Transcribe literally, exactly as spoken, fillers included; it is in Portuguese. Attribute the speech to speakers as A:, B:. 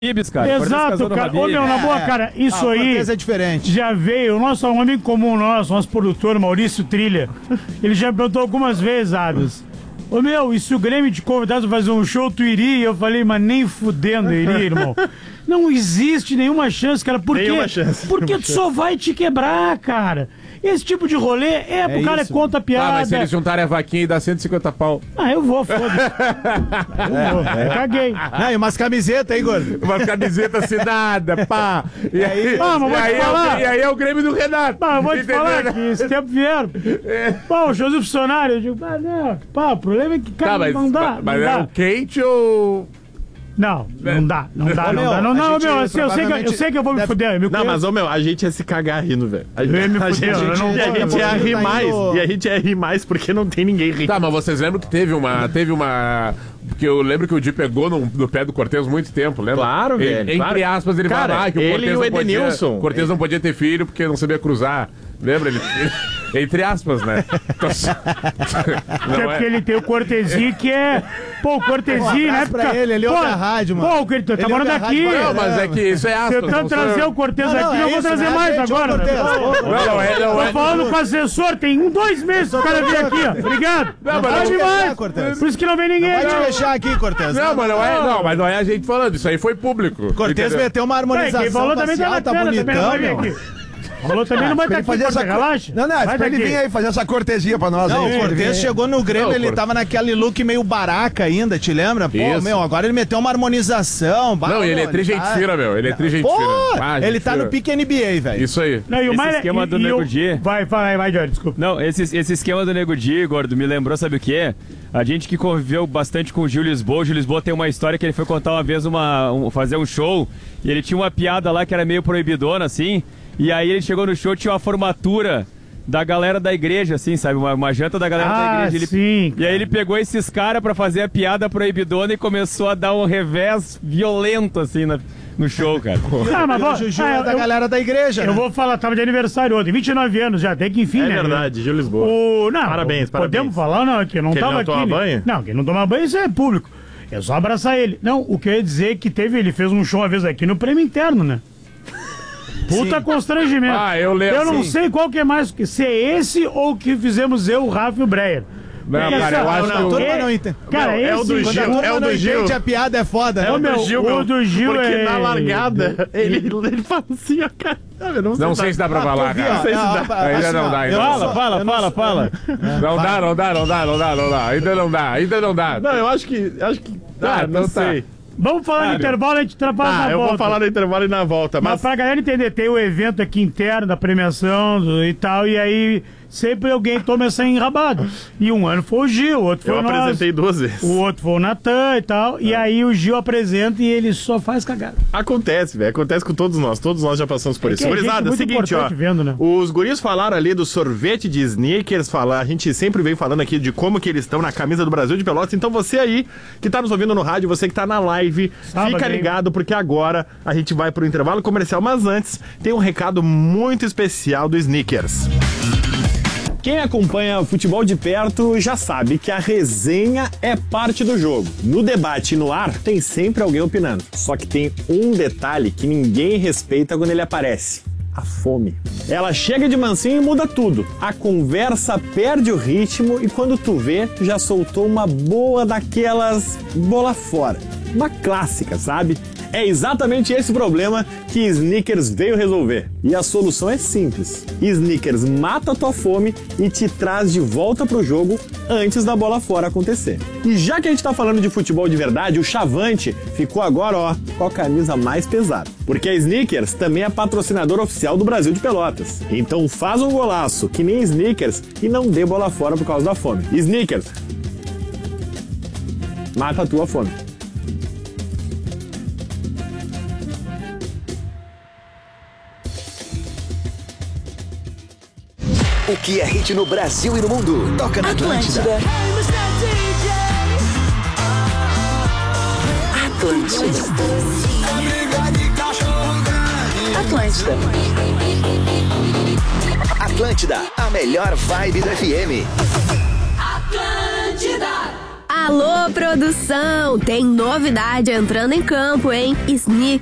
A: Ibis, cara.
B: Exato, cara. Ô, meu, na boa, cara, isso
C: ah,
B: aí
C: é diferente.
B: já veio, o nosso um amigo comum nosso, nosso produtor, Maurício Trilha, ele já perguntou algumas vezes, Adams, ô, meu, e se o Grêmio te convidasse pra fazer um show, tu iria? Eu falei, mas nem fudendo eu iria, irmão. Não existe nenhuma chance, cara. Por
D: nenhuma
B: quê?
D: chance.
B: Porque tu só vai te quebrar, cara. Esse tipo de rolê é, é pro cara que conta a piada.
E: Ah, mas se eles juntarem a vaquinha e dar cento e cinquenta pau.
B: Ah, eu vou, foda-se. Eu vou, eu caguei.
C: Ah, e umas camisetas aí, gordo.
E: Uma camiseta assinada, pá. E aí,
B: ah, mas
E: e
B: vou te
E: aí,
B: falar.
E: É o, e aí é o Grêmio do Renato.
B: Pá, eu vou te
E: entendeu?
B: falar que esse tempo vieram.
E: É.
B: Pá, o shows do funcionário, eu digo, pá, não, pá, o problema é que, cara,
E: Tá, mas,
B: não dá,
E: mas
B: não
E: é
B: dá.
E: o quente ou...
B: Não, não dá, não dá, não
C: Meu,
B: dá. Não,
C: a
B: não,
C: gente
B: meu, assim, eu, sei que, eu sei que eu vou me
C: deve-
B: fuder. Eu me
D: Não,
B: conheço.
D: mas, ô, meu, a gente ia se cagar rindo, velho. A
B: Eu ia me
D: a
B: fuder,
D: gente,
B: eu não
D: e a
B: vou-
D: gente ia
C: tá
D: rir
C: indo-
D: mais. E a gente ia rir mais porque não tem ninguém rindo.
E: Tá, mas vocês lembram que teve uma... Teve uma... Porque eu lembro que o Di pegou no, no pé do Cortez muito tempo, lembra?
D: Claro,
E: Ele-
D: velho,
E: Entre
D: claro.
E: aspas, ele
D: Cara,
E: falava ah, que o
D: ele
E: Cortez
D: e o
E: não podia...
D: Edenilson.
E: O Cortez não podia ter filho porque não sabia cruzar. Lembra? Ele, ele- entre aspas, né? Então,
B: Até
E: não
B: porque
E: é...
B: ele tem o Cortezinho que é. Pô, o Cortezinho, né?
C: pra ele, ele ouve a rádio, mano.
B: Pô, o Cortezinho tá
C: Ele
B: morando
C: ouve a
B: aqui.
C: rádio,
E: Não, mas é que isso é aspas.
B: Tentando
E: não sou
B: trazer
E: eu.
B: o Cortez
C: Não, não,
B: aqui,
C: é
B: eu vou
C: isso,
B: trazer
C: né?
B: mais
C: Gente, ô,
B: agora. né?
C: Cortez, ô, Cortez.
E: Não, não é, não
B: Tô
E: é.
B: falando com o assessor, tem um, dois meses o cara veio aqui, ó. Obrigado.
E: Não, mas
B: Vai
E: não-
B: demais.
C: Cortez.
B: Por isso que não vem ninguém.
C: Vai te
B: não.
C: deixar aqui, Cortez.
E: Não, mas não é, não, mas não é a gente falando, isso aí foi público.
C: Cortez
E: entendeu?
C: meteu uma
B: É,
C: harmonização
B: quem falou também tá
C: facial,
B: na
C: tá
B: tela, também não
C: bonitão,
B: vai vir
C: meu.
B: aqui. Falou também não vai estar
F: Ele
B: aqui,
F: fazer
B: Cortez,
F: essa...
B: relaxa.
F: Não, não,
B: Vai
F: pra ele
B: daqui.
F: vir aí fazer essa cortesia pra nós.
C: Não,
F: aí.
C: o Cortez chegou no Grêmio,
E: Não,
C: ele
E: Cort-
C: tava naquele look meio baraca ainda, te lembra? Pô,
E: Isso.
C: meu, agora ele meteu uma harmonização. bah,
E: Não, ele é
C: meu,
E: tri gente
C: tá-
E: fina, meu. Ele é tri gente
C: Pô,
E: fina. Ah,
C: ele
E: gente
C: tá
E: fina.
C: no pique N B A, velho.
E: Isso aí.
B: Não, e o
A: Esse
B: mais-
A: esquema
B: e-
A: do
B: e
A: Nego
B: o-
A: Di.
B: Vai, vai, vai, Jorge, desculpa.
A: Não, esse, esse esquema do Nego Di, gordo, me lembrou, sabe o quê? A gente que conviveu bastante com o Gil Lisboa. O Gil Lisboa tem uma história que ele foi contar uma vez, uma, um- fazer um show, e ele tinha uma piada lá que era meio proibidona, assim, e aí ele chegou no show, tinha uma formatura da galera da igreja, assim, sabe? Uma, uma janta da galera
B: Ah,
A: da igreja. Ele,
B: sim,
A: e aí ele pegou esses caras pra fazer a piada proibidona e começou a dar um revés violento, assim, na- no show, cara.
B: Ah, mas
C: E o
B: vou-
C: Juju
B: ah,
C: é da
B: eu-
C: galera da igreja,
B: Eu
C: né?
B: vou falar, tava de aniversário ontem, vinte e nove anos já, tem que enfim,
D: É
B: né?
D: verdade, Gil Lisboa.
B: O, não,
D: Parabéns,
B: o- Podemos
D: parabéns.
B: falar, não, que eu não
D: Que ele
B: tava
D: não
B: aqui.
D: toma
B: né?
D: banho?
B: Não, quem não toma banho, isso é público. É só abraçar ele. Não, o que eu ia dizer é que teve, ele fez um show uma vez aqui no prêmio interno, né? Puta
C: Sim.
B: constrangimento.
E: Ah, eu lembro,
B: Eu não
E: sim.
B: sei qual que é mais, se é esse ou o que fizemos eu, o Rafa e o Breyer.
E: Não,
B: Porque,
E: cara, eu
B: assim,
E: acho
C: não,
E: que...
C: não,
E: o-
C: turma não entende.
B: Cara,
D: Meu, é o
B: esse...
D: do
C: Quando a
D: Gil,
C: turma
D: é o
C: não
D: do Gil.
C: entende, a piada é foda, né?
B: É o meu,
D: Gil,
B: o
D: meu,
B: do Gil
D: porque
B: é...
D: na largada, ele, ele fala assim, ó, cara. Eu não sei,
E: Não sei se dá pra falar,
C: Vi, ó,
E: cara.
D: sei se
C: ó,
D: dá.
C: ó,
E: Ainda
C: assim,
E: não
C: ó,
E: dá, ainda
C: eu
E: não
C: não
E: dá.
C: sou-
A: Fala,
C: eu não
A: fala,
C: sou-
A: fala.
E: Não dá, não dá, não dá, não dá, não dá. Ainda não dá, ainda não dá.
D: Não, eu acho que. Acho que.
E: Tá,
D: Ah, não
E: então tá.
D: sei.
B: Vamos falar no
D: Cara,
B: intervalo, a gente trabalha
D: Tá,
B: na
D: eu
B: volta.
D: vou falar no intervalo e na volta.
B: Mas
D: Mas
B: pra galera entender, tem o evento aqui interno da premiação do- e tal, e aí sempre alguém toma essa enrabada. E um ano foi o Gil, o outro foi
D: eu
B: o nós,
D: apresentei duas vezes.
B: o outro foi o Natan e tal, e aí o Gil apresenta e ele só faz cagada.
D: Acontece, velho. Acontece com todos nós. Todos nós já passamos por
B: É
D: isso.
B: que é
D: Gurizada,
B: gente
D: é o
B: muito
D: seguinte, ó.
B: importante vendo, né?
D: Os guris falaram ali do sorvete de sneakers, falar, a gente sempre vem falando aqui de como que eles estão na camisa do Brasil de Pelotas. Então você aí que tá nos ouvindo no rádio, você que tá na live,
B: Sábado,
D: fica
B: hein?
D: ligado porque agora a gente vai pro intervalo comercial. Mas antes, tem um recado muito especial do Sneakers. Quem acompanha o futebol de perto já sabe que a resenha é parte do jogo. No debate e no ar, tem sempre alguém opinando. Só que tem um detalhe que ninguém respeita quando ele aparece. A fome. Ela chega de mansinho e muda tudo. A conversa perde o ritmo e quando tu vê, tu já soltou uma boa daquelas bola fora. Uma clássica, sabe? É exatamente esse problema que Sneakers veio resolver. E a solução é simples. Sneakers mata a tua fome e te traz de volta pro jogo antes da bola fora acontecer. E já que a gente tá falando de futebol de verdade, o Chavante ficou agora, ó, com a camisa mais pesada. Porque a Sneakers também é patrocinador oficial do Brasil de Pelotas. Então faz um golaço que nem Sneakers e não dê bola fora por causa da fome. Sneakers, mata a tua fome.
G: O que é hit no Brasil e no mundo? Toca na Atlântida.
H: Atlântida. Atlântida.
G: Atlântida, a melhor vibe do F M.
H: Atlântida.
I: Alô, produção! Tem novidade entrando em campo, hein? Sneakers